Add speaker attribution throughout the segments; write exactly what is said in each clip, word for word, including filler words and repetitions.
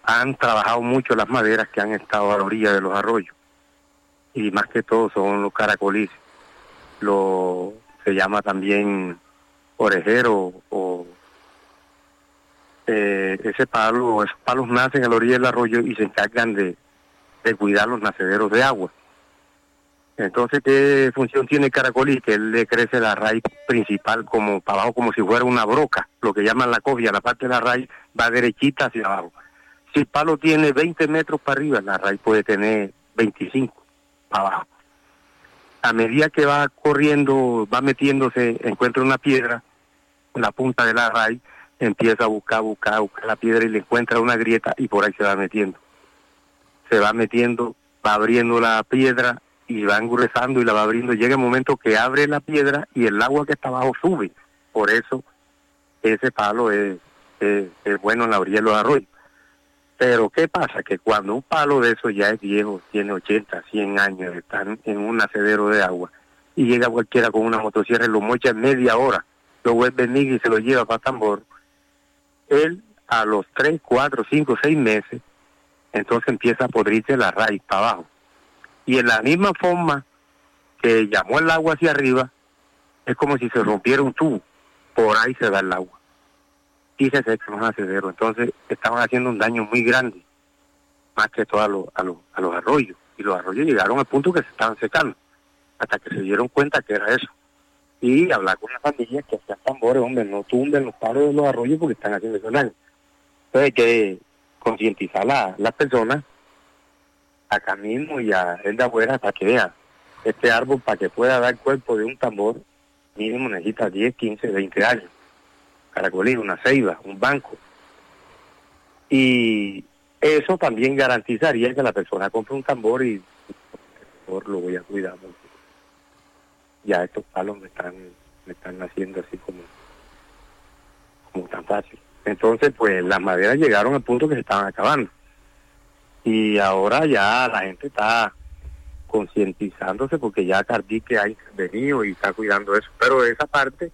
Speaker 1: han trabajado mucho las maderas que han estado a la orilla de los arroyos. Y más que todo son los caracolis. Lo se llama también orejero o eh, ese palo, esos palos nacen a la orilla del arroyo y se encargan de, de cuidar los nacederos de agua. Entonces, ¿qué función tiene el caracolí? Que él le crece la raíz principal como para abajo, como si fuera una broca, lo que llaman la cofia, la parte de la raíz va derechita hacia abajo. Si el palo tiene veinte metros para arriba, la raíz puede tener veinticinco para abajo. A medida que va corriendo, va metiéndose, encuentra una piedra, la punta de la raíz, empieza a buscar, buscar, buscar la piedra y le encuentra una grieta y por ahí se va metiendo. Se va metiendo, va abriendo la piedra y va engruesando y la va abriendo. Llega el momento que abre la piedra y el agua que está abajo sube. Por eso ese palo es, es, es bueno en la orilla de los arroyos. Pero ¿qué pasa? Que cuando un palo de eso ya es viejo, tiene ochenta, cien años, están en un nacedero de agua, y llega cualquiera con una motosierra y lo mocha en media hora, lo vuelve niga y se lo lleva para tambor, él a los tres, cuatro, cinco, seis meses, entonces empieza a podrirse la raíz para abajo. Y en la misma forma que llamó el agua hacia arriba, es como si se rompiera un tubo, por ahí se da el agua. Y se secan los nacederos. Entonces estaban haciendo un daño muy grande, más que todo a, lo, a, lo, a los arroyos. Y los arroyos llegaron al punto que se estaban secando, hasta que se dieron cuenta que era eso. Y hablar con las familias que hacían tambores, hombre, no tumben los palos de los arroyos porque están haciendo ese daño. Entonces hay que concientizar a las personas acá mismo y a el de afuera para que vean este árbol, para que pueda dar cuerpo de un tambor, mínimo necesita diez, quince, veinte años. Caracolí, una ceiba, un banco. Y eso también garantizaría que la persona compre un tambor y por lo voy a cuidar mucho. Ya estos palos me están me están haciendo así como como tan fácil. Entonces, pues las maderas llegaron al punto que se estaban acabando. Y ahora ya la gente está concientizándose porque ya Cardique ha intervenido y está cuidando eso. Pero esa parte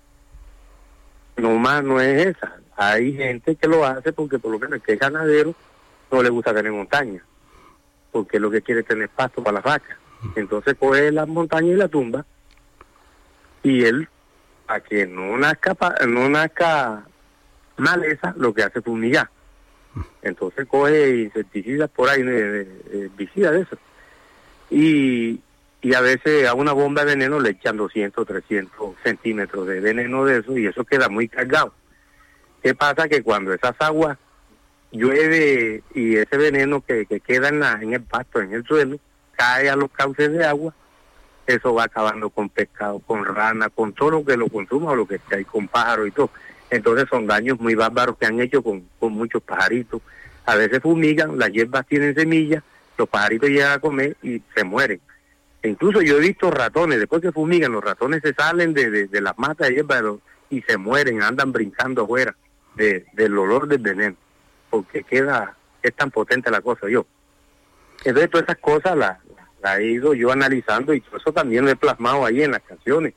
Speaker 1: no más no es esa. Hay gente que lo hace porque por lo menos el que es ganadero no le gusta tener montaña, porque lo que quiere es tener pasto para las vacas. Entonces coge las montañas y la tumba, y él, para que no nazca, no nazca maleza, lo que hace es fumigar. Entonces coge insecticidas por ahí, herbicidas de eso. Y, y a veces a una bomba de veneno le echan doscientos, trescientos centímetros de veneno de eso, y eso queda muy cargado. ¿Qué pasa? Que cuando esas aguas llueve y ese veneno que, que queda en, la, en el pasto, en el suelo, cae a los cauces de agua, eso va acabando con pescado, con rana, con todo lo que lo consuma o lo que esté ahí, con pájaros y todo. Entonces son daños muy bárbaros que han hecho con, con muchos pajaritos. A veces fumigan, las hierbas tienen semillas, los pajaritos llegan a comer y se mueren. E incluso yo he visto ratones, después que fumigan, los ratones se salen de, de, de las matas de hierba y se mueren, andan brincando afuera de, del olor del veneno, porque queda, es tan potente la cosa yo. Entonces todas esas cosas las la he ido yo analizando y todo eso también lo he plasmado ahí en las canciones.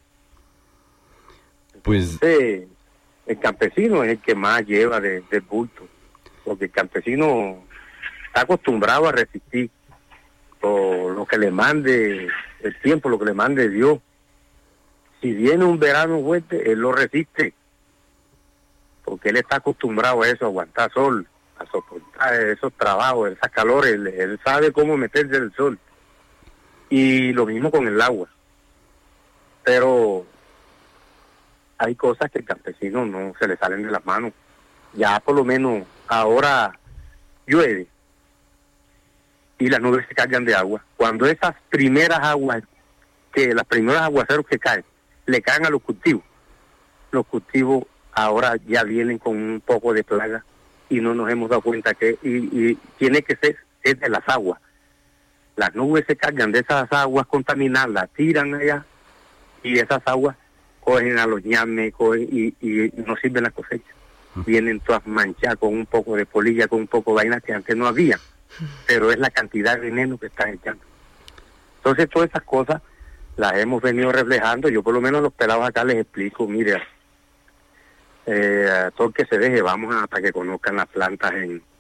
Speaker 2: Pues
Speaker 1: Entonces, el campesino es el que más lleva de, del bulto, porque el campesino está acostumbrado a resistir lo, lo que le mande el tiempo, lo que le mande Dios. Si viene un verano fuerte, él lo resiste, porque él está acostumbrado a eso, a aguantar sol, a soportar esos trabajos, esas calores, él, él sabe cómo meterse el sol. Y lo mismo con el agua. Pero hay cosas que el campesino no se le salen de las manos. Ya por lo menos ahora llueve y las nubes se cargan de agua. Cuando esas primeras aguas, que las primeras aguaceros que caen, le caen a los cultivos, los cultivos ahora ya vienen con un poco de plaga y no nos hemos dado cuenta que, y, y tiene que ser es de las aguas. Las nubes se cargan de esas aguas contaminadas, las tiran allá y esas aguas cogen a los ñames cogen y, y no sirven la cosecha. Vienen todas manchadas con un poco de polilla, con un poco de vaina que antes no había, pero es la cantidad de veneno que están echando. Entonces todas esas cosas las hemos venido reflejando. Yo por lo menos a los pelados acá les explico, mire, eh, todo el que se deje, vamos a, para que conozcan las plantas en,